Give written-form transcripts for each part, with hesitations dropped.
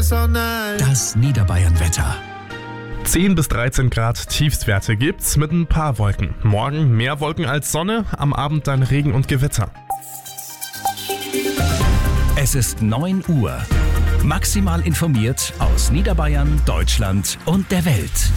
Sonne. Das Niederbayern-Wetter. 10 bis 13 Grad Tiefstwerte gibt's mit ein paar Wolken. Morgen mehr Wolken als Sonne, am Abend dann Regen und Gewitter. Es ist 9 Uhr. Maximal informiert aus Niederbayern, Deutschland und der Welt.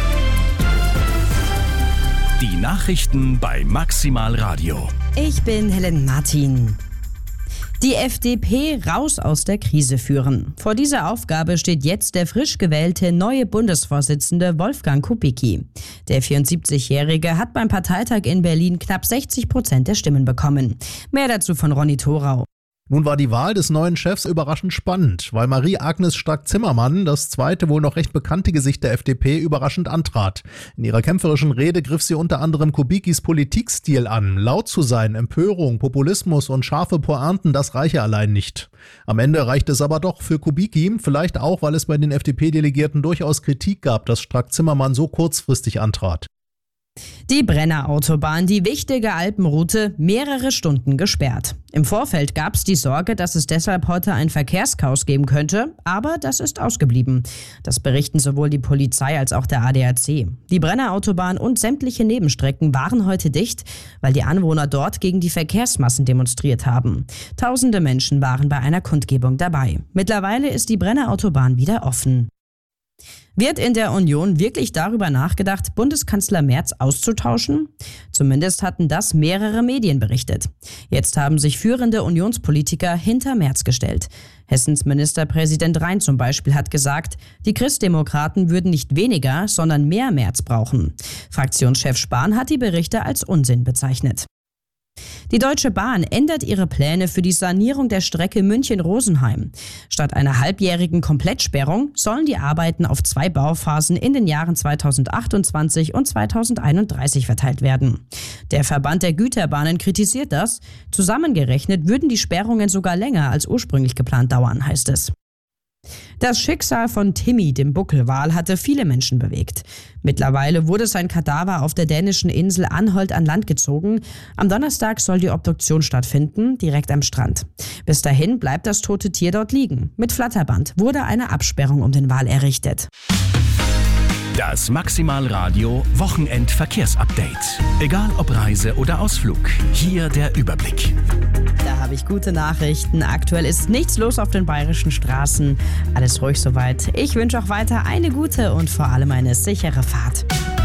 Die Nachrichten bei Maximal Radio. Ich bin Helen Martin. Die FDP raus aus der Krise führen. Vor dieser Aufgabe steht jetzt der frisch gewählte neue Bundesvorsitzende Wolfgang Kubicki. Der 74-Jährige hat beim Parteitag in Berlin knapp 60% der Stimmen bekommen. Mehr dazu von Ronny Thorau. Nun war die Wahl des neuen Chefs überraschend spannend, weil Marie-Agnes Strack-Zimmermann, das zweite wohl noch recht bekannte Gesicht der FDP, überraschend antrat. In ihrer kämpferischen Rede griff sie unter anderem Kubickis Politikstil an. Laut zu sein, Empörung, Populismus und scharfe Pointen, das reiche allein nicht. Am Ende reichte es aber doch für Kubicki, vielleicht auch, weil es bei den FDP-Delegierten durchaus Kritik gab, dass Strack-Zimmermann so kurzfristig antrat. Die Brenner-Autobahn, die wichtige Alpenroute, mehrere Stunden gesperrt. Im Vorfeld gab es die Sorge, dass es deshalb heute ein Verkehrschaos geben könnte, aber das ist ausgeblieben. Das berichten sowohl die Polizei als auch der ADAC. Die Brenner-Autobahn und sämtliche Nebenstrecken waren heute dicht, weil die Anwohner dort gegen die Verkehrsmassen demonstriert haben. Tausende Menschen waren bei einer Kundgebung dabei. Mittlerweile ist die Brenner-Autobahn wieder offen. Wird in der Union wirklich darüber nachgedacht, Bundeskanzler Merz auszutauschen? Zumindest hatten das mehrere Medien berichtet. Jetzt haben sich führende Unionspolitiker hinter Merz gestellt. Hessens Ministerpräsident Rhein zum Beispiel hat gesagt, die Christdemokraten würden nicht weniger, sondern mehr Merz brauchen. Fraktionschef Spahn hat die Berichte als Unsinn bezeichnet. Die Deutsche Bahn ändert ihre Pläne für die Sanierung der Strecke München-Rosenheim. Statt einer halbjährigen Komplettsperrung sollen die Arbeiten auf 2 Bauphasen in den Jahren 2028 und 2031 verteilt werden. Der Verband der Güterbahnen kritisiert das. Zusammengerechnet würden die Sperrungen sogar länger als ursprünglich geplant dauern, heißt es. Das Schicksal von Timmy, dem Buckelwal, hatte viele Menschen bewegt. Mittlerweile wurde sein Kadaver auf der dänischen Insel Anholt an Land gezogen. Am Donnerstag soll die Obduktion stattfinden, direkt am Strand. Bis dahin bleibt das tote Tier dort liegen. Mit Flatterband wurde eine Absperrung um den Wal errichtet. Das Maximal Radio Wochenendverkehrsupdate. Egal ob Reise oder Ausflug, hier der Überblick. Da habe ich gute Nachrichten. Aktuell ist nichts los auf den bayerischen Straßen. Alles ruhig soweit. Ich wünsche auch weiter eine gute und vor allem eine sichere Fahrt.